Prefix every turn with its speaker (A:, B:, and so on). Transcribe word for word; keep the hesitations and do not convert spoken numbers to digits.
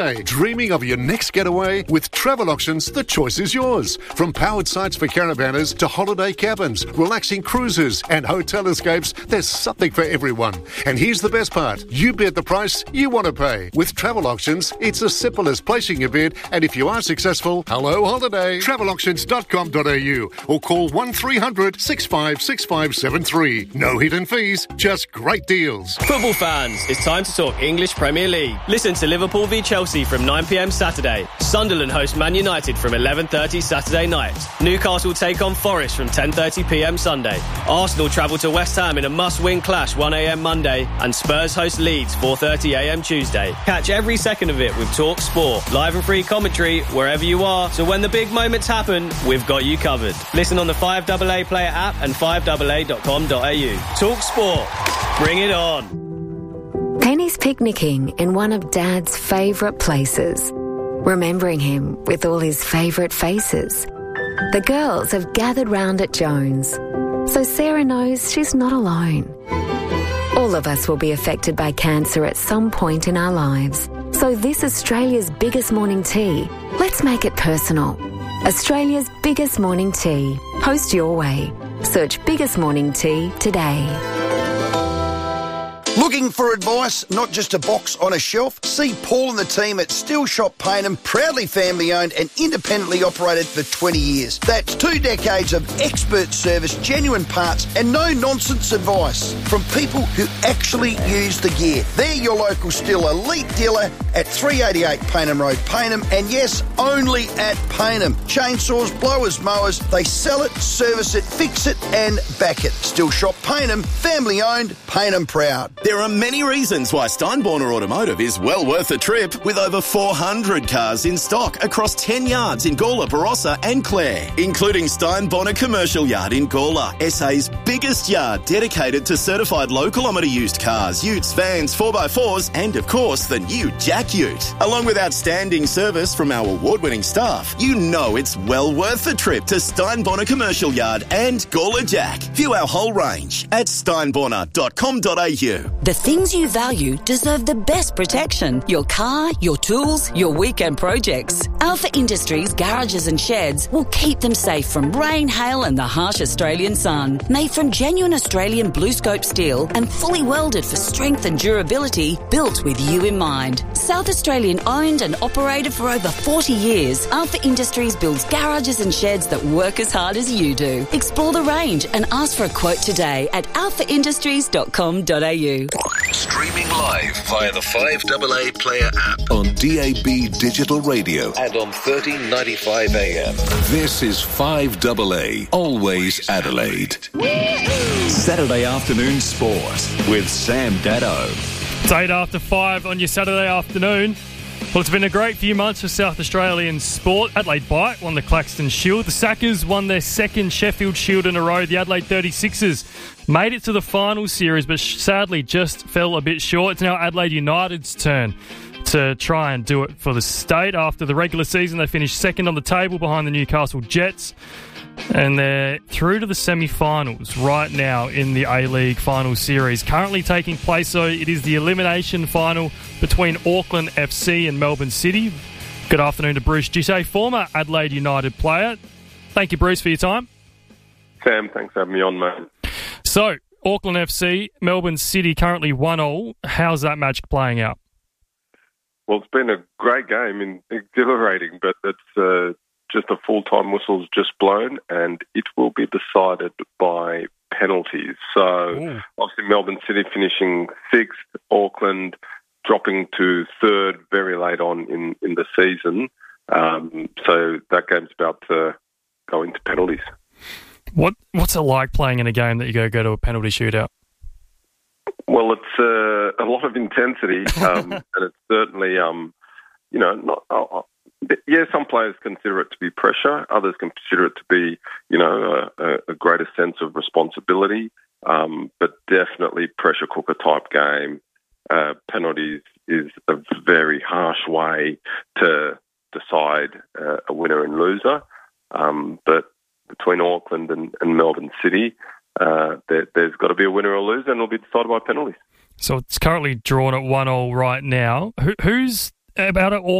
A: Hey, dreaming of your next getaway? With Travel Auctions, the choice is yours. From powered sites for caravanners to holiday cabins, relaxing cruises and hotel escapes, there's something for everyone. And here's the best part. You bid the price you want to pay. With Travel Auctions, it's as simple as placing your bid, and if you are successful, hello holiday. travel auctions dot com dot a u or call one three hundred six five six five seven three. No hidden fees, just great deals.
B: Football fans, it's time to talk English Premier League. Listen to Liverpool v Chelsea from nine p m Saturday. Sunderland host Man United from eleven thirty Saturday night. Newcastle take on Forest from ten thirty p m Sunday. Arsenal travel to West Ham in a must-win clash one a m Monday. And Spurs host Leeds four thirty a m Tuesday. Catch every second of it with Talk Sport. Live and free commentary wherever you are. So when the big moments happen, we've got you covered. Listen on the five A A Player app and five A A dot com dot a u. Talk Sport. Bring it on.
C: Penny's picnicking in one of Dad's favourite places, remembering him with all his favourite faces. The girls have gathered round at Jones, so Sarah knows she's not alone. All of us will be affected by cancer at some point in our lives, so this Australia's biggest morning tea, let's make it personal. Australia's biggest morning tea. Post your way. Search Biggest Morning Tea today.
D: Looking for advice, not just a box on a shelf? See Paul and the team at Still Shop Payneham, proudly family-owned and independently operated for twenty years. That's two decades of expert service, genuine parts and no-nonsense advice from people who actually use the gear. They're your local Still elite dealer at three eighty-eight Payneham Road, Payneham, and yes, only at Payneham. Chainsaws, blowers, mowers, they sell it, service it, fix it and back it. Still Shop Payneham, family-owned, Payneham proud.
E: There are many reasons why Steinborner Automotive is well worth the trip, with over four hundred cars in stock across ten yards in Gawler, Barossa and Clare, including Steinborner Commercial Yard in Gawler, S A's biggest yard dedicated to certified low-kilometre used cars, utes, vans, four by fours and, of course, the new Jack Ute. Along with outstanding service from our award-winning staff, you know it's well worth the trip to Steinborner Commercial Yard and Gawler Jack. View our whole range at steinborner dot com dot a u.
F: The things you value deserve the best protection. Your car, your tools, your weekend projects. Alpha Industries garages and sheds will keep them safe from rain, hail and the harsh Australian sun. Made from genuine Australian blue scope steel and fully welded for strength and durability, built with you in mind. South Australian owned and operated for over forty years, Alpha Industries builds garages and sheds that work as hard as you do. Explore the range and ask for a quote today at alpha industries dot com dot a u.
G: Streaming live via the five A A Player app
A: On D A B Digital Radio
G: and on thirteen ninety-five A M.
A: This is five A A, always Adelaide.
H: Saturday afternoon sport with Sam Daddo.
I: It's eight after five on your Saturday afternoon. Well, it's been a great few months for South Australian sport. Adelaide Bite won the Claxton Shield. The Sackers won their second Sheffield Shield in a row. The Adelaide thirty-sixers made it to the final series, but sadly just fell a bit short. It's now Adelaide United's turn to try and do it for the state. After the regular season, they finished second on the table behind the Newcastle Jets. And they're through to the semi-finals right now in the A-League final series. Currently taking place, so it is the elimination final between Auckland F C and Melbourne City. Good afternoon to Bruce Gissé, former Adelaide United player. Thank you, Bruce, for your time.
J: Sam, thanks for having me on, mate.
I: So, Auckland F C, Melbourne City currently one all. How's that match playing out?
J: Well, it's been a great game and exhilarating, but it's uh, just a full-time whistle's just blown, and it will be decided by penalties. So, Ooh. Obviously, Melbourne City finishing sixth, Auckland dropping to third very late on in, in the season. Um, so that game's about to go into penalties.
I: What What's it like playing in a game that you go go to a penalty shootout?
J: Well, it's uh, a lot of intensity, um, and it's certainly, um, you know, not. Uh, yeah, some players consider it to be pressure. Others consider it to be, you know, a, a greater sense of responsibility. Um, but definitely pressure cooker type game. Uh, penalties is a very harsh way to decide uh, a winner and loser. Um, but between Auckland and, and Melbourne City, uh, there, there's got to be a winner or loser, and it'll be decided by penalties.
I: So it's currently drawn at one all right now. Who, who's about it.